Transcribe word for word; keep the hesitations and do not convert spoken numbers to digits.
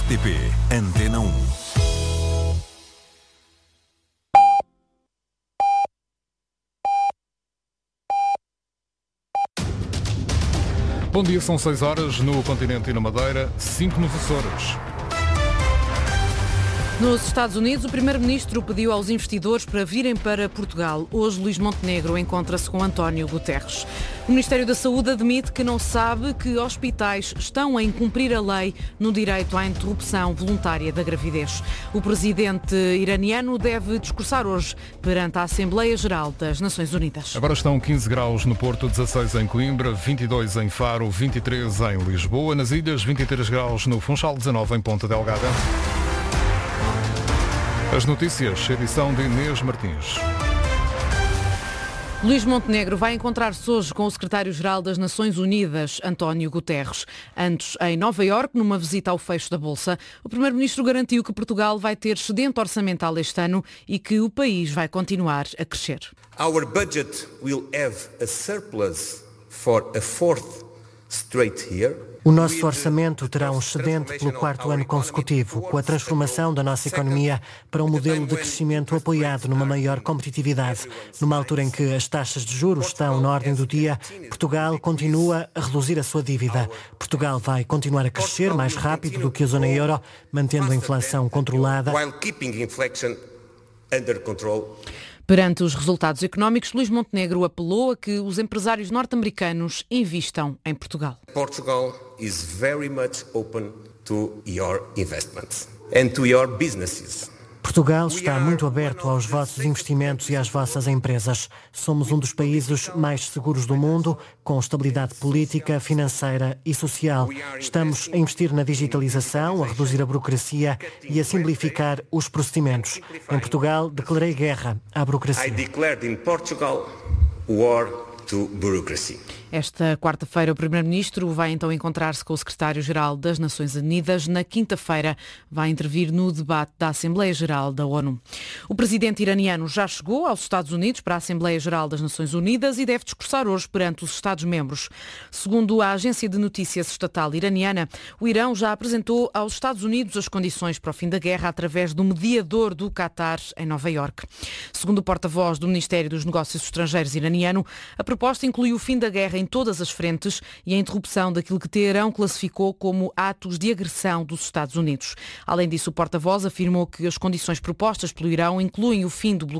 R T P Antena um. Bom dia, são seis horas no continente e na Madeira, cinco nos Açores. Nos Estados Unidos, o primeiro-ministro pediu aos investidores para virem para Portugal. Hoje, Luís Montenegro encontra-se com António Guterres. O Ministério da Saúde admite que não sabe que hospitais estão a incumprir a lei no direito à interrupção voluntária da gravidez. O presidente iraniano deve discursar hoje perante a Assembleia Geral das Nações Unidas. Agora estão quinze graus no Porto, dezasseis em Coimbra, vinte e dois em Faro, vinte e três em Lisboa. Nas ilhas, vinte e três graus no Funchal, dezanove em Ponta Delgada. As notícias, edição de Inês Martins. Luís Montenegro vai encontrar-se hoje com o secretário-geral das Nações Unidas, António Guterres. Antes, em Nova Iorque, numa visita ao fecho da Bolsa, o primeiro-ministro garantiu que Portugal vai ter excedente orçamental este ano e que o país vai continuar a crescer. Our budget will have a surplus for a fourth straight year. O nosso orçamento terá um excedente pelo quarto ano consecutivo, com a transformação da nossa economia para um modelo de crescimento apoiado numa maior competitividade. Numa altura em que as taxas de juros estão na ordem do dia, Portugal continua a reduzir a sua dívida. Portugal vai continuar a crescer mais rápido do que a zona euro, mantendo a inflação controlada. Perante os resultados económicos, Luís Montenegro apelou a que os empresários norte-americanos invistam em Portugal. Portugal is very much open to your investments and to your businesses. Portugal está muito aberto aos vossos investimentos e às vossas empresas. Somos um dos países mais seguros do mundo, com estabilidade política, financeira e social. Estamos a investir na digitalização, a reduzir a burocracia e a simplificar os procedimentos. Em Portugal, declarei guerra à burocracia. I declared in Portugal war to bureaucracy. Esta quarta-feira, o primeiro-ministro vai então encontrar-se com o secretário-geral das Nações Unidas. Na quinta-feira, vai intervir no debate da Assembleia Geral da ONU. O presidente iraniano já chegou aos Estados Unidos para a Assembleia Geral das Nações Unidas e deve discursar hoje perante os Estados-membros. Segundo a agência de notícias estatal iraniana, o Irão já apresentou aos Estados Unidos as condições para o fim da guerra através do mediador do Qatar em Nova Iorque. Segundo o porta-voz do Ministério dos Negócios Estrangeiros iraniano, a proposta inclui o fim da guerra em todas as frentes e a interrupção daquilo que Teherão classificou como atos de agressão dos Estados Unidos. Além disso, o porta-voz afirmou que as condições propostas pelo Irão incluem o fim do bloqueio